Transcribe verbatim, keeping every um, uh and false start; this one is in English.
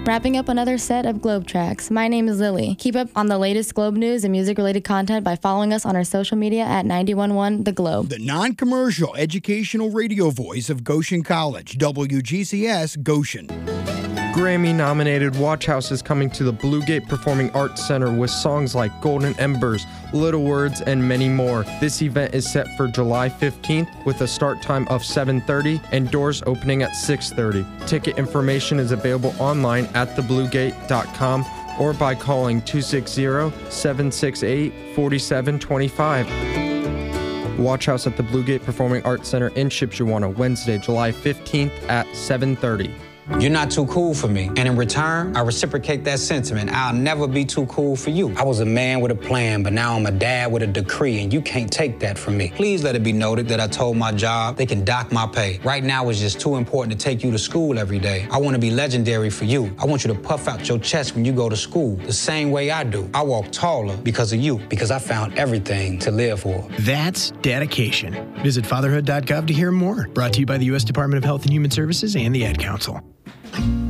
Wrapping up another set of Globe Tracks. My name is Lily. Keep up on the latest Globe news and music-related content by following us on our social media at ninety-one point one The Globe. The non-commercial educational radio voice of Goshen College, W G C S Goshen. Grammy-nominated Watch House is coming to the Bluegate Performing Arts Center with songs like Golden Embers, Little Words, and many more. This event is set for July fifteenth with a start time of seven thirty and doors opening at six thirty. Ticket information is available online at the bluegate dot com or by calling two six zero, seven six eight, four seven two five. Watch House at the Bluegate Performing Arts Center in Shipshewana, Wednesday, July fifteenth at seven thirty. You're not too cool for me. And in return, I reciprocate that sentiment. I'll never be too cool for you. I was a man with a plan, but now I'm a dad with a decree, and you can't take that from me. Please let it be noted that I told my job they can dock my pay. Right now, it's just too important to take you to school every day. I want to be legendary for you. I want you to puff out your chest when you go to school, the same way I do. I walk taller because of you, because I found everything to live for. That's dedication. Visit fatherhood dot gov to hear more. Brought to you by the U S Department of Health and Human Services and the Ad Council.